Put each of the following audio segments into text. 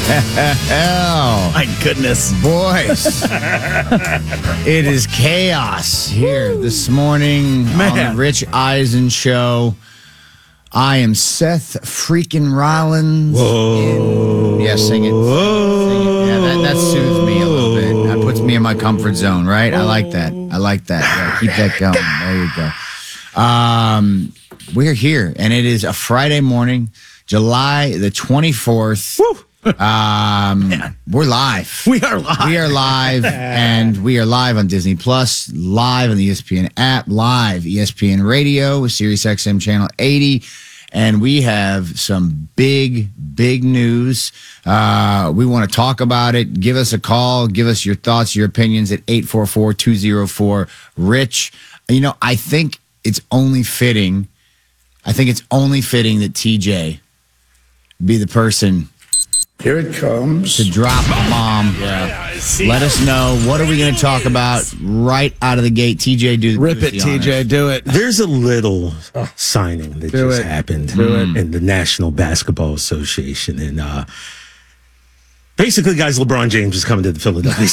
hell? My goodness. Boys, it is chaos here this morning on the Rich Eisen Show. I am Seth freaking Rollins. Whoa. Yeah, sing it. Yeah, that soothes me a little bit. That puts me in my comfort zone, right? I like that. Yeah, keep that going. There you go. We're here, and it is a Friday morning, July the 24th. Woo. We're live. We are live. And we are live on Disney Plus, live on the ESPN app, live ESPN Radio with SiriusXM Channel 80. And we have some big news. We want to talk about it. Give us a call. Give us your thoughts, your opinions at 844-204-RICH. You know, I think it's only fitting that TJ be the person. Here it comes. To drop a bomb. Yeah. Let us know. What are we going to talk about right out of the gate? TJ, Rip it, TJ. Do it. There's a little signing that just happened in the National Basketball Association. And basically, guys, LeBron James is coming to the Philadelphia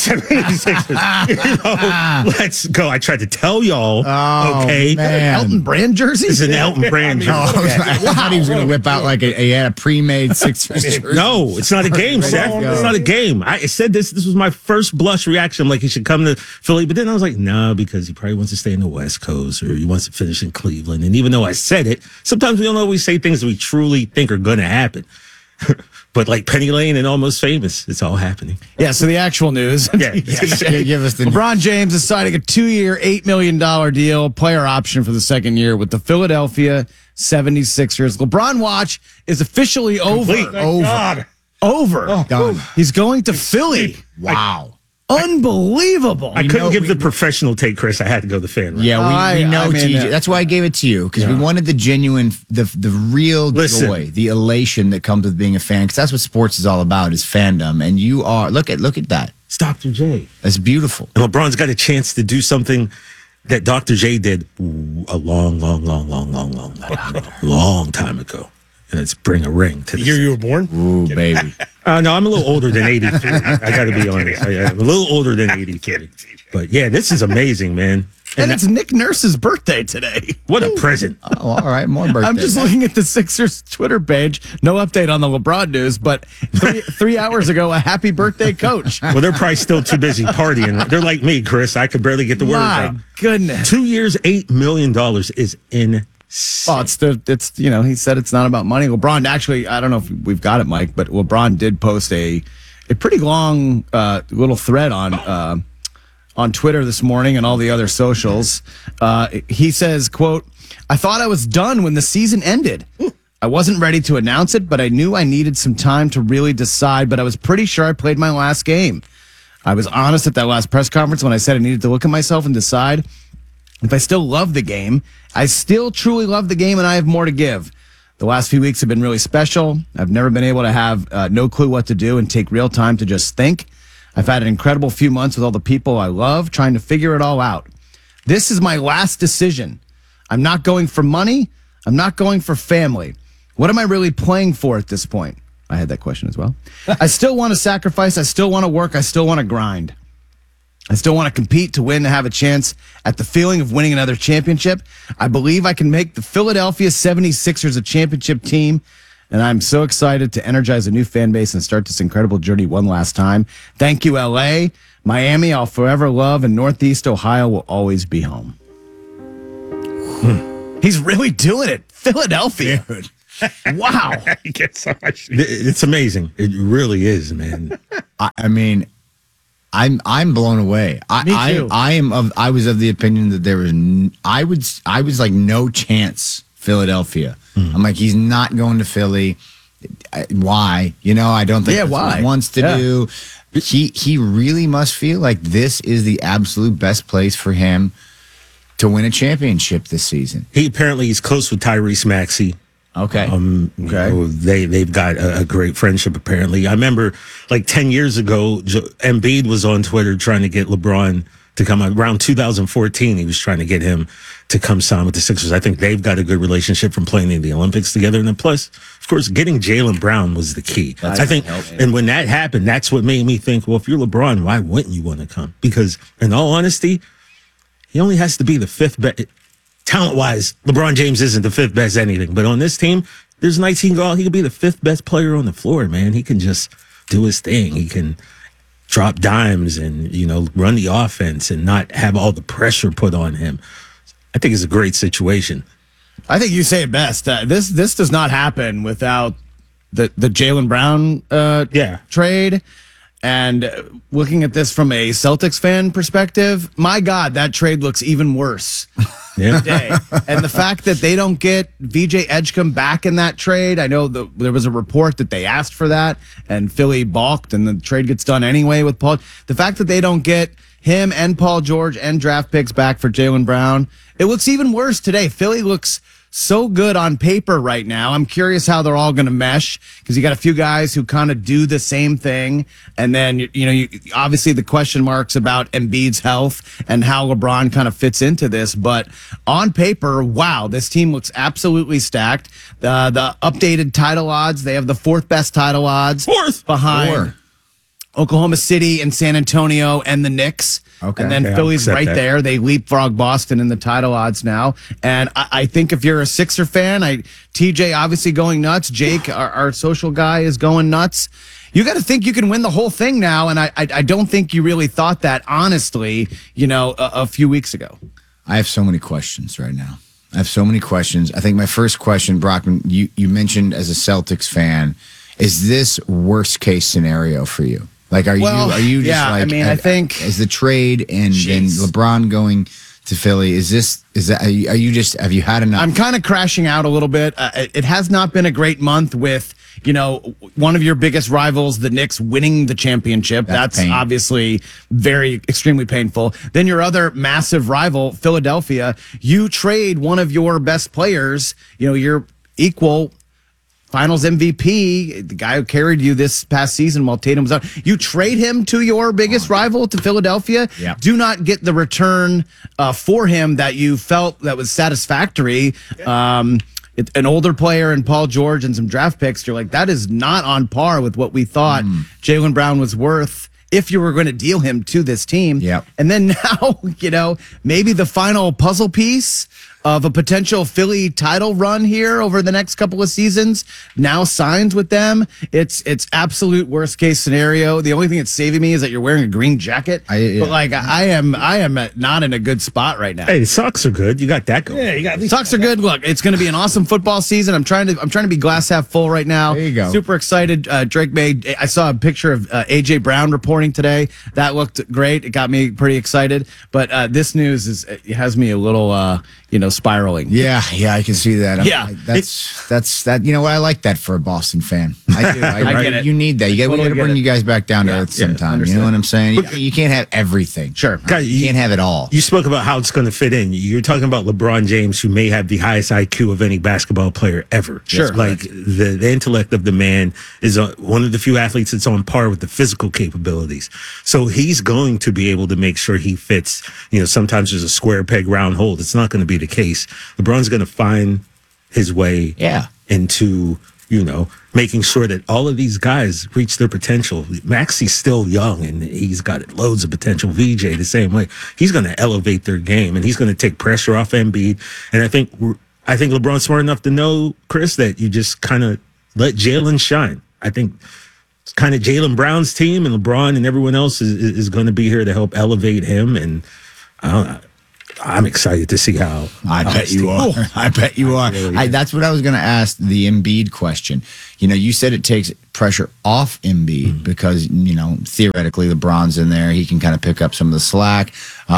76ers. Let's go. I tried to tell y'all. Okay. Man. Elton Brand jersey? It's an Elton Brand jersey. I thought he was going to whip out like he had a pre-made Sixers jersey. No, it's not a game, Seth. It's not a game. I said this was my first blush reaction. I'm like, he should come to Philly. But then I was like, no, because he probably wants to stay in the West Coast or he wants to finish in Cleveland. And even though I said it, sometimes we don't always say things that we truly think are going to happen. But like Penny Lane and Almost Famous, it's all happening. Yeah, so the actual news. Give us the LeBron James is signing a 2-year, $8 million deal, player option for the second year with the Philadelphia 76ers. LeBron watch is officially over. Over. Done. He's going to Philly. Wow. Unbelievable. I couldn't give the professional take, Chris. I had to go the fan. Right? Yeah, we know I mean, TJ. That's why I gave it to you, because we wanted the genuine, the real joy, the elation that comes with being a fan, because that's what sports is all about, is fandom. And you are, look at that. It's Dr. J. That's beautiful. And LeBron's got a chance to do something that Dr. J did a long time ago. And it's bring a ring to the year you were born? Ooh, baby. No, I'm a little older than 83. I got to be honest. I'm a little older than 83. But yeah, this is amazing, man. And it's Nick Nurse's birthday today. What a present. Oh, all right, more birthday. I'm just looking at the Sixers Twitter page. No update on the LeBron news, but three hours ago, a happy birthday, coach. Well, they're probably still too busy partying. They're like me, Chris. I could barely get the words out. My goodness. 2 years, $8 million is insane. Well, it's he said it's not about money. LeBron actually, I don't know if we've got it, Mike, but LeBron did post a pretty long little thread on Twitter this morning and all the other socials. He says, quote, "I thought I was done when the season ended. I wasn't ready to announce it, but I knew I needed some time to really decide, but I was pretty sure I played my last game. I was honest at that last press conference when I said I needed to look at myself and decide if I still love the game. I still truly love the game, and I have more to give. The last few weeks have been really special. I've never been able to have no clue what to do and take real time to just think. I've had an incredible few months with all the people I love, trying to figure it all out. This is my last decision. I'm not going for money. I'm not going for family. What am I really playing for at this point?" I had that question as well. "I still want to sacrifice. I still want to work. I still want to grind. I still want to compete to win, to have a chance at the feeling of winning another championship. I believe I can make the Philadelphia 76ers a championship team, and I'm so excited to energize a new fan base and start this incredible journey one last time. Thank you, LA. Miami, I'll forever love, and Northeast Ohio will always be home." He's really doing it. Philadelphia. Dude. Wow. It's amazing. It really is, man. I mean, I'm blown away. Me too. I was of the opinion that there was I was like no chance Philadelphia. I'm like, he's not going to Philly. Why? I don't think that's what he wants to do. He really must feel like this is the absolute best place for him to win a championship this season. He apparently is close with Tyrese Maxey. Okay. They've got a great friendship, apparently. I remember like 10 years ago, Embiid was on Twitter trying to get LeBron to come around 2014. He was trying to get him to come sign with the Sixers. I think they've got a good relationship from playing in the Olympics together. And then plus, of course, getting Jaylen Brown was the key. I think, and when that happened, that's what made me think, well, if you're LeBron, why wouldn't you want to come? Because in all honesty, he only has to be the fifth best. Talent-wise, LeBron James isn't the fifth best anything. But on this team, there's nights he can go out, he could be the fifth best player on the floor, man. He can just do his thing. He can drop dimes and, run the offense and not have all the pressure put on him. I think it's a great situation. I think you say it best. This does not happen without the Jaylen Brown trade. And looking at this from a Celtics fan perspective, my God, that trade looks even worse today. And the fact that they don't get VJ Edgecombe back in that trade, I know there was a report that they asked for that, and Philly balked, and the trade gets done anyway with Paul. The fact that they don't get him and Paul George and draft picks back for Jaylen Brown, it looks even worse today. Philly looks so good on paper right now. I'm curious how they're all going to mesh, because you got a few guys who kind of do the same thing. And then, you obviously the question marks about Embiid's health and how LeBron kind of fits into this. But on paper, wow, this team looks absolutely stacked. The updated title odds, they have the fourth best title odds. Behind Oklahoma City and San Antonio and the Knicks. Okay. And then Philly's right there. They leapfrog Boston in the title odds now. And I think if you're a Sixer fan, TJ obviously going nuts. Jake, our social guy, is going nuts. You got to think you can win the whole thing now. And I don't think you really thought that, honestly, a few weeks ago. I have so many questions right now. I think my first question, Brockman, you mentioned as a Celtics fan, is this worst case scenario for you? Like, are you just like, I think is the trade and LeBron going to Philly, have you had enough? I'm kind of crashing out a little bit. It has not been a great month with, one of your biggest rivals, the Knicks, winning the championship. That's obviously extremely painful. Then your other massive rival, Philadelphia, you trade one of your best players, your equal Finals MVP, the guy who carried you this past season while Tatum was out. You trade him to your biggest rival, to Philadelphia. Yep. Do not get the return for him that you felt that was satisfactory. An older player and Paul George and some draft picks. You're like, that is not on par with what we thought Jaylen Brown was worth if you were going to deal him to this team. Yep. And then now, maybe the final puzzle piece of a potential Philly title run here over the next couple of seasons now signs with them. It's absolute worst case scenario. The only thing that's saving me is that you're wearing a green jacket. But I am not in a good spot right now. Hey, the Sox are good. You got that going. Yeah, you got the Sox are good. Look, it's going to be an awesome football season. I'm trying to be glass half full right now. There you go. Super excited. Drake May. I saw a picture of AJ Brown reporting today. That looked great. It got me pretty excited. But this news has me a little spiraling. Yeah, I can see that. That's that. You know what? I like that for a Boston fan. I do. I get it. You need that. We got to bring you guys back down to earth sometime. You know what I'm saying? You can't have everything. Sure. You can't have it all. You spoke about how it's going to fit in. You're talking about LeBron James, who may have the highest IQ of any basketball player ever. Sure. Like the intellect of the man is one of the few athletes that's on par with the physical capabilities. So he's going to be able to make sure he fits. Sometimes there's a square peg, round hole. It's not going to be the case. LeBron's going to find his way into, making sure that all of these guys reach their potential. Maxi's still young and he's got loads of potential. VJ the same way. He's going to elevate their game and he's going to take pressure off Embiid. And I think LeBron's smart enough to know, Chris, that you just kind of let Jaylen shine. I think it's kind of Jaylen Brown's team, and LeBron and everyone else is going to be here to help elevate him. And I'm excited to see how. I bet you are. I bet you are. That's what I was going to ask, the Embiid question. You said it takes pressure off Embiid because, theoretically LeBron's in there. He can kind of pick up some of the slack.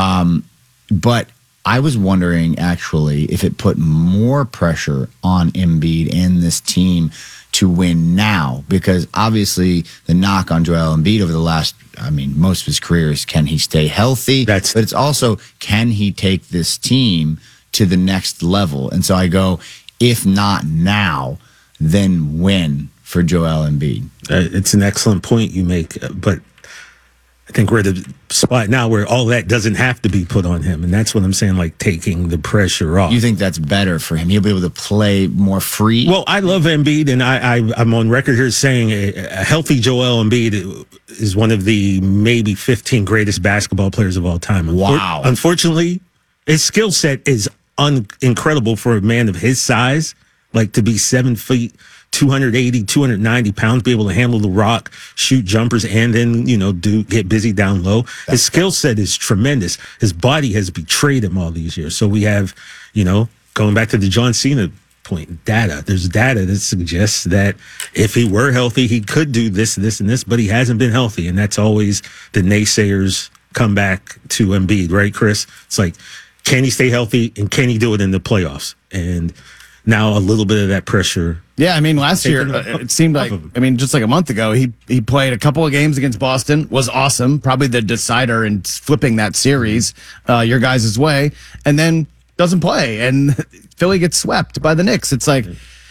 But I was wondering, actually, if it put more pressure on Embiid and this team to win now, because obviously the knock on Joel Embiid over the last, most of his career is, can he stay healthy? But it's also, can he take this team to the next level? And so I go, if not now, then when for Joel Embiid? It's an excellent point you make, but I think we're at the spot now where all that doesn't have to be put on him. And that's what I'm saying, like taking the pressure off. You think that's better for him? He'll be able to play more free? Well, I love Embiid, and I'm on record here saying a healthy Joel Embiid is one of the maybe 15 greatest basketball players of all time. Wow. Unfortunately, his skill set is incredible for a man of his size, like to be 7 feet, 280, 290 pounds, be able to handle the rock, shoot jumpers, and then, get busy down low. His skill set is tremendous. His body has betrayed him all these years. So we have, going back to the John Cena point, data. There's data that suggests that if he were healthy, he could do this, this, and this, but he hasn't been healthy. And that's always the naysayers come back to Embiid, right, Chris? It's like, can he stay healthy and can he do it in the playoffs? And now a little bit of that pressure. Yeah, I mean, last year it seemed like, just like a month ago, he played a couple of games against Boston, was awesome, probably the decider in flipping that series your guys' way, and then doesn't play, and Philly gets swept by the Knicks. It's like,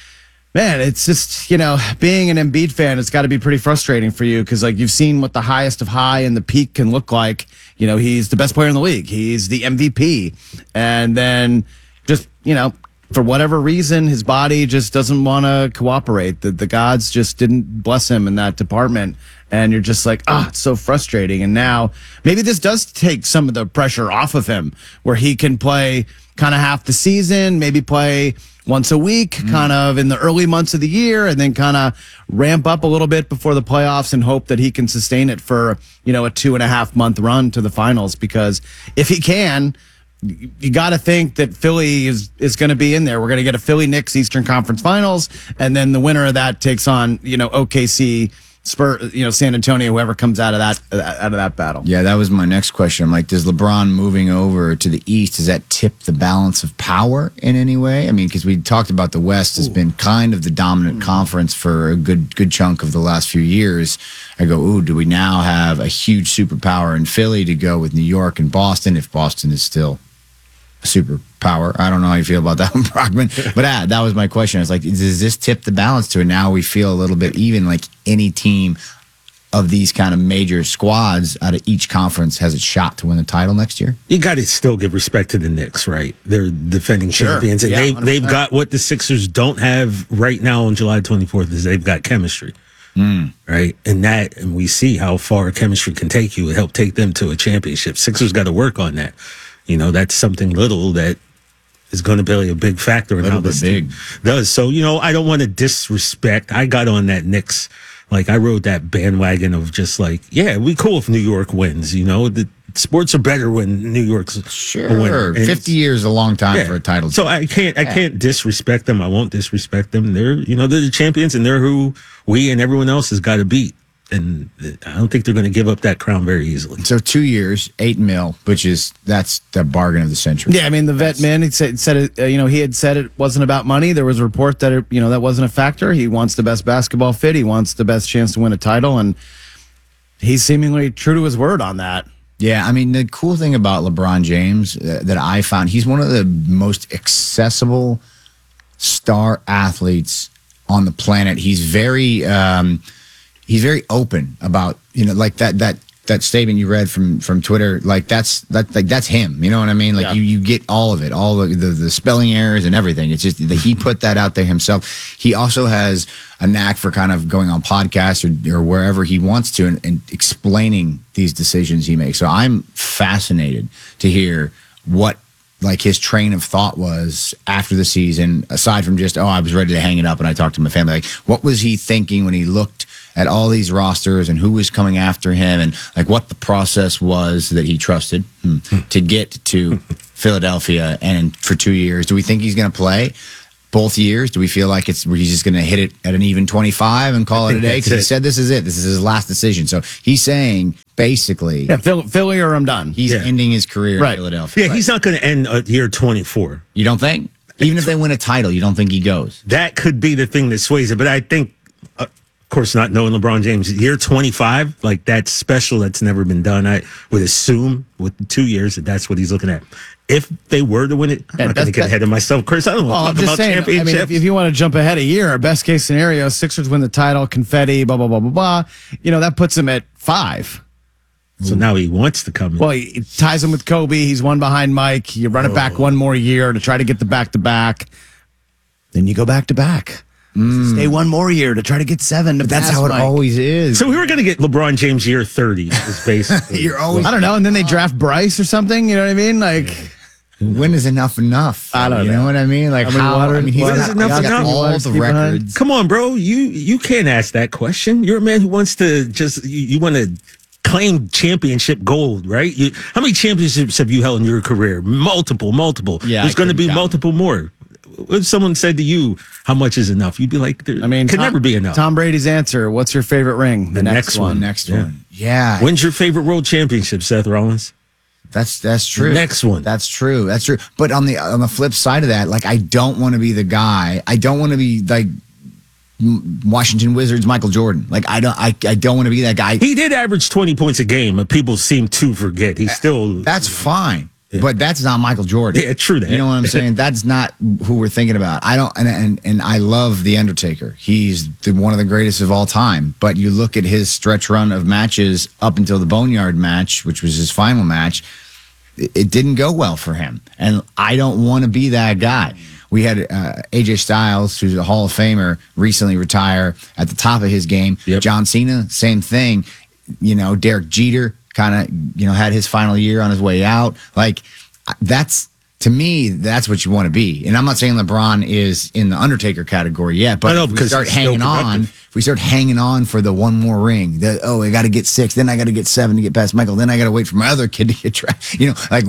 man, it's just, being an Embiid fan, it's got to be pretty frustrating for you because, like, you've seen what the highest of high and the peak can look like. He's the best player in the league. He's the MVP. And then just, for whatever reason, his body just doesn't want to cooperate. The gods just didn't bless him in that department. And you're just like, it's so frustrating. And now maybe this does take some of the pressure off of him where he can play kind of half the season, maybe play once a week, kind of in the early months of the year, and then kind of ramp up a little bit before the playoffs and hope that he can sustain it for, a 2.5 month run to the finals. Because if he can, you got to think that Philly is going to be in there. We're going to get a Philly Knicks Eastern Conference Finals, and then the winner of that takes on, OKC, Spurs, San Antonio, whoever comes out of that battle. Yeah, that was my next question. I'm like, does LeBron moving over to the East, does that tip the balance of power in any way? I mean, because we talked about the West has been kind of the dominant conference for a good chunk of the last few years. I go, do we now have a huge superpower in Philly to go with New York and Boston if Boston is still a superpower? I don't know how you feel about that one, Brockman. But that was my question. It's like, does this tip the balance to it? Now we feel a little bit even, like any team of these kind of major squads out of each conference has a shot to win the title next year? You got to still give respect to the Knicks, right? They're defending champions. And they've got what the Sixers don't have right now on July 24th is they've got chemistry. Right? And we see how far chemistry can take you and help take them to a championship. Sixers got to work on that. That's something little that is going to be a big factor in how this team does. So, I don't want to disrespect. I got on that Knicks. Like, I rode that bandwagon of just like, yeah, we cool if New York wins. The sports are better when New York's a winner. 50 years is a long time for a title. So I can't disrespect them. I won't disrespect them. They're the champions, and they're who we and everyone else has got to beat. And I don't think they're going to give up that crown very easily. So 2 years, $8 million, that's the bargain of the century. Yeah, I mean, the vet man, he said it. He had said it wasn't about money. There was a report that that wasn't a factor. He wants the best basketball fit. He wants the best chance to win a title, and he's seemingly true to his word on that. Yeah, I mean, the cool thing about LeBron James that I found, he's one of the most accessible star athletes on the planet. He's very open about, like that statement you read from Twitter, like that's him. You know what I mean? Like you get all of it, all the spelling errors and everything. It's just that he put that out there himself. He also has a knack for kind of going on podcasts or wherever he wants to and explaining these decisions he makes. So I'm fascinated to hear what like his train of thought was after the season, aside from just, I was ready to hang it up and I talked to my family. Like, what was he thinking when he looked at all these rosters and who was coming after him and like what the process was that he trusted to get to Philadelphia and for 2 years? Do we think he's going to play both years? Do we feel like he's just going to hit it at an even 25 and call it a day? Because he said this is it. This is his last decision. So he's saying basically, Philly or I'm done. He's ending his career in Philadelphia. Yeah, he's not going to end year 24. You don't think? Even if they win a title, you don't think he goes? That could be the thing that sways it. But I think, of course, not knowing LeBron James, year 25, like that's special. That's never been done. I would assume with 2 years that's what he's looking at. If they were to win it, I'm not going to get ahead of myself, Chris. I don't want to talk about championships. I mean, if you want to jump ahead a year, our best case scenario, Sixers win the title, confetti, blah, blah, blah, blah, blah. That puts them at 5. So now he wants to come in. Well, it ties him with Kobe. He's one behind Mike. You run it back one more year to try to get the back-to-back. Then you go back-to-back. Stay one more year to try to get 7. That's how it always is. So we were going to get LeBron James year 30 is basically. You're always. I don't know. And then they draft Bryce or something. You know what I mean? Like, when is enough? I don't know. You know what I mean? Like When he's is enough? all the records. Come on, bro. You can't ask that question. You're a man who wants to you want to claim championship gold, right? How many championships have you held in your career? Multiple. Yeah, there's going to be multiple more. If someone said to you, how much is enough? You'd be like, could never be enough. Tom Brady's answer, what's your favorite ring? The next one. Next one. Yeah. When's your favorite world championship, Seth Rollins? That's true. The next one. That's true. But on the flip side of that, like, I don't want to be the guy. I don't want to be like Washington Wizards Michael Jordan. Like, I don't want to be that guy. He did average 20 points a game, but people seem to forget. He's still. That's fine. Yeah. But that's not Michael Jordan. Yeah, true that. You know what I'm saying? That's not who we're thinking about. I don't, and I love The Undertaker. He's one of the greatest of all time. But you look at his stretch run of matches up until the Boneyard match, which was his final match, it didn't go well for him. And I don't want to be that guy. We had AJ Styles, who's a Hall of Famer, recently retire at the top of his game. Yep. John Cena, same thing. You know, Derek Jeter kind of, had his final year on his way out. Like, to me, that's what you want to be. And I'm not saying LeBron is in the Undertaker category yet, but if we start hanging on for the one more ring, I got to get 6, then I got to get 7 to get past Michael, then I got to wait for my other kid to get drafted. Like,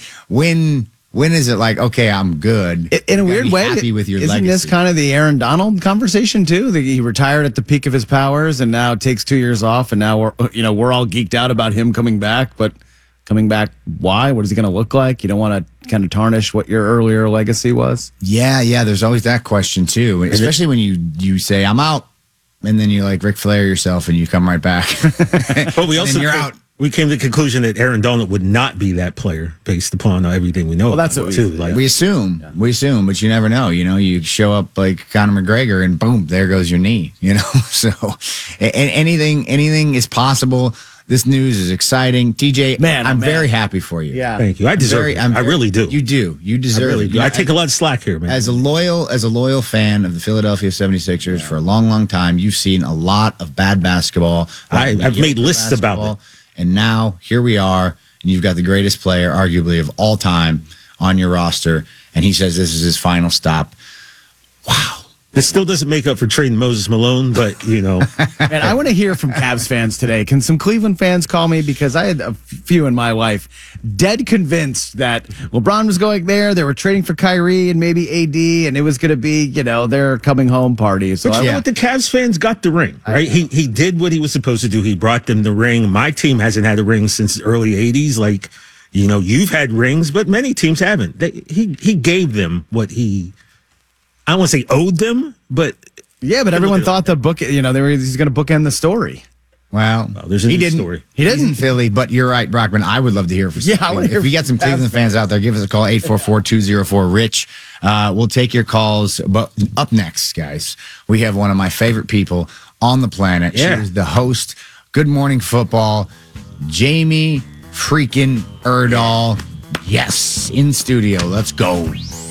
when is it like, okay, I'm good? In a weird way, happy with your isn't legacy. This kind of the Aaron Donald conversation too? That he retired at the peak of his powers and now takes 2 years off, and now we're all geeked out about him coming back. But coming back, why? What is he going to look like? You don't want to kind of tarnish what your earlier legacy was. Yeah. There's always that question too, especially when you say I'm out, and then you like Ric Flair yourself, and you come right back. But we also you're out. We came to the conclusion that Aaron Donald would not be that player based upon everything we know. Well, that's what too. We assume, but you never know. You show up like Conor McGregor, and boom, there goes your knee. So anything is possible. This news is exciting, TJ. I'm very happy for you. Yeah, thank you. I deserve it. I really do. You do. You deserve it. I take a lot of slack here, man. As a loyal fan of the Philadelphia 76ers for a long, long time, you've seen a lot of bad basketball. I've made lists about it. And now here we are, and you've got the greatest player, arguably, of all time on your roster, and he says this is his final stop. Wow. This still doesn't make up for trading Moses Malone, but, And I want to hear from Cavs fans today. Can some Cleveland fans call me? Because I had a few in my life dead convinced that LeBron was going there. They were trading for Kyrie and maybe AD, and it was going to be, their coming home party. So but what the Cavs fans got the ring, right? He did what he was supposed to do. He brought them the ring. My team hasn't had a ring since the early 80s. Like, you've had rings, but many teams haven't. He gave them what I don't want to say owed them, but but everyone thought he's going to bookend the story. Well, there's a new story. He didn't, Philly, but you're right, Brockman. I would love to hear from you. If we got some Cleveland fans out there, give us a call, 844-204-RICH. We'll take your calls. But up next, guys, we have one of my favorite people on the planet. Yeah. She's the host, Good Morning Football, Jamie freaking Erdahl. Yes, in studio. Let's go.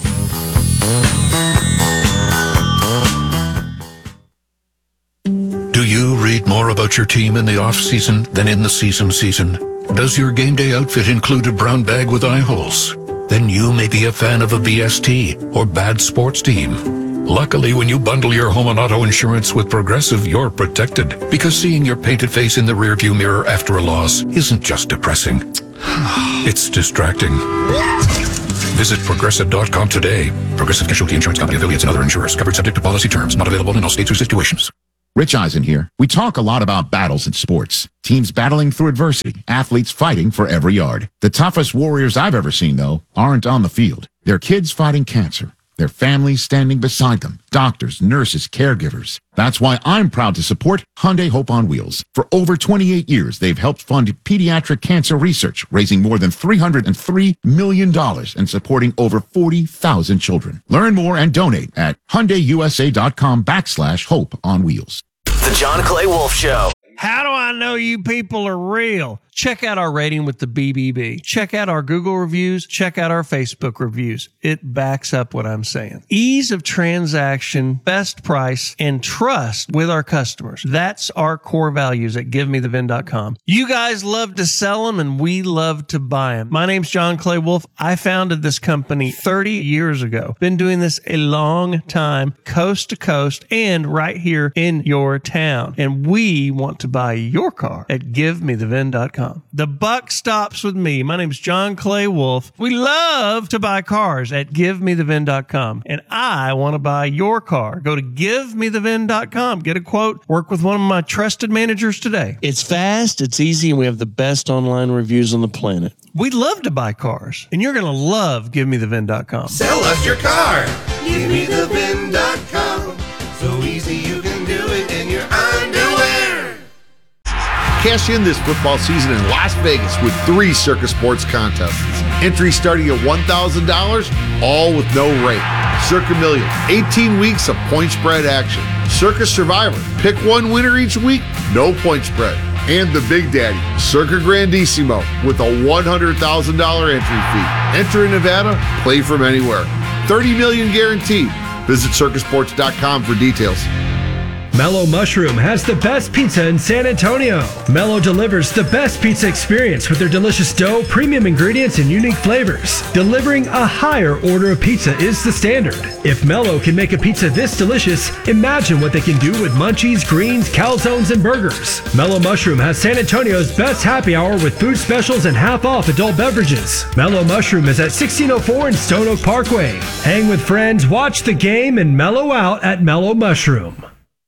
Do you read more about your team in the off-season than in the season? Does your game day outfit include a brown bag with eye holes? Then you may be a fan of a BST or bad sports team. Luckily, when you bundle your home and auto insurance with Progressive, you're protected, because seeing your painted face in the rearview mirror after a loss isn't just depressing. It's distracting. Visit Progressive.com today. Progressive Casualty Insurance Company, affiliates, and other insurers. Covered subject to policy terms. Not available in all states or situations. Rich Eisen here. We talk a lot about battles in sports. Teams battling through adversity. Athletes fighting for every yard. The toughest warriors I've ever seen, though, aren't on the field. They're kids fighting cancer. Their families standing beside them. Doctors, nurses, caregivers. That's why I'm proud to support Hyundai Hope on Wheels. For over 28 years, they've helped fund pediatric cancer research, raising more than $303 million and supporting over 40,000 children. Learn more and donate at HyundaiUSA.com/Hope on Wheels. The John Clay Wolf Show. How do I know know you people are real. Check out our rating with the BBB. Check out our Google reviews. Check out our Facebook reviews. It backs up what I'm saying. Ease of transaction, best price, and trust with our customers. That's our core values at GiveMeTheVin.com. You guys love to sell them, and we love to buy them. My name's John Clay Wolf. I founded this company 30 years ago. Been doing this a long time, coast to coast, and right here in your town. And we want to buy your car at GiveMeTheVin.com. The buck stops with me. My name's John Clay Wolf. We love to buy cars at GiveMeTheVin.com. And I want to buy your car. Go to GiveMeTheVin.com. Get a quote. Work with one of my trusted managers today. It's fast, it's easy, and we have the best online reviews on the planet. We love to buy cars, and you're going to love GiveMeTheVin.com. Sell us your car. GiveMeTheVin.com. So easy you can do it in your underwear. Cash in this football season in Las Vegas with 3 Circus Sports contests. Entry starting at $1,000, all with no rate. Circa Million, 18 weeks of point spread action. Circus Survivor, pick one winner each week, no point spread. And the Big Daddy, Circa Grandissimo, with a $100,000 entry fee. Enter in Nevada, play from anywhere. 30 million guaranteed. Visit circusports.com for details. Mellow Mushroom has the best pizza in San Antonio. Mellow delivers the best pizza experience with their delicious dough, premium ingredients, and unique flavors. Delivering a higher order of pizza is the standard. If Mellow can make a pizza this delicious, imagine what they can do with munchies, greens, calzones, and burgers. Mellow Mushroom has San Antonio's best happy hour with food specials and half-off adult beverages. Mellow Mushroom is at 1604 in Stone Oak Parkway. Hang with friends, watch the game, and mellow out at Mellow Mushroom.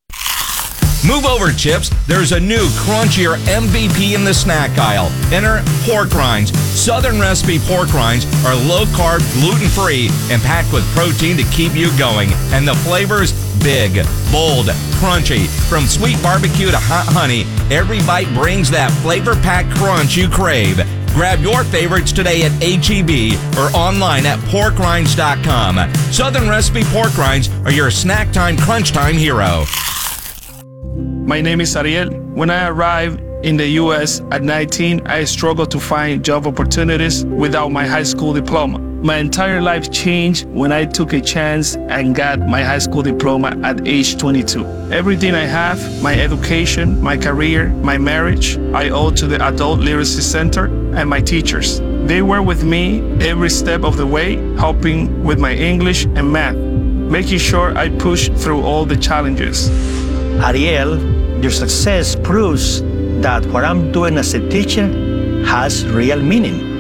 Move over, Chips. There's a new crunchier MVP in the snack aisle. Enter pork rinds. Southern recipe pork rinds are low-carb, gluten-free, and packed with protein to keep you going. And the flavors, big, bold, crunchy. From sweet barbecue to hot honey, every bite brings that flavor-packed crunch you crave. Grab your favorites today at H-E-B or online at porkrinds.com. Southern recipe pork rinds are your snack time, crunch time hero. My name is Ariel. When I arrived in the U.S. at 19, I struggled to find job opportunities without my high school diploma. My entire life changed when I took a chance and got my high school diploma at age 22. Everything I have, my education, my career, my marriage, I owe to the Adult Literacy Center and my teachers. They were with me every step of the way, helping with my English and math, making sure I pushed through all the challenges. Ariel, your success proves that what I'm doing as a teacher has real meaning.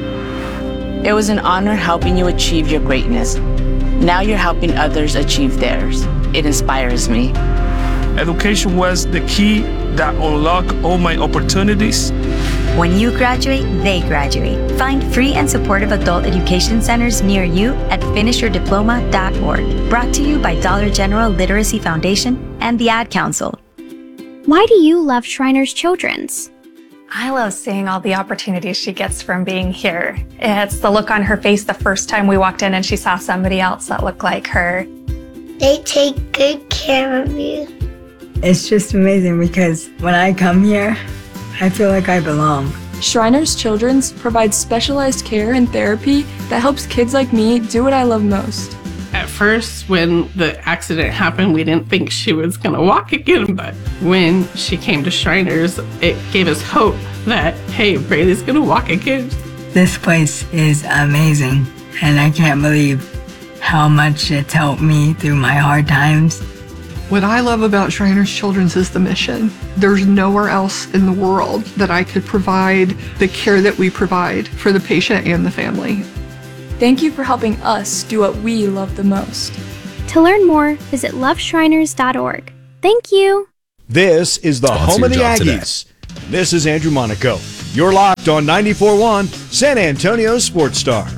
It was an honor helping you achieve your greatness. Now you're helping others achieve theirs. It inspires me. Education was the key that unlocked all my opportunities. When you graduate, they graduate. Find free and supportive adult education centers near you at finishyourdiploma.org. Brought to you by Dollar General Literacy Foundation and the Ad Council. Why do you love Shriners Children's? I love seeing all the opportunities she gets from being here. It's the look on her face the first time we walked in and she saw somebody else that looked like her. They take good care of you. It's just amazing because when I come here, I feel like I belong. Shriners Children's provides specialized care and therapy that helps kids like me do what I love most. At first, when the accident happened, we didn't think she was going to walk again, but when she came to Shriners, it gave us hope that, hey, Braylee's going to walk again. This place is amazing, and I can't believe how much it's helped me through my hard times. What I love about Shriners Children's is the mission. There's nowhere else in the world that I could provide the care that we provide for the patient and the family. Thank you for helping us do what we love the most. To learn more, visit loveshriners.org. Thank you. This is the home of the Aggies. This is Andrew Monaco. You're locked on 94.1 San Antonio Sports Star.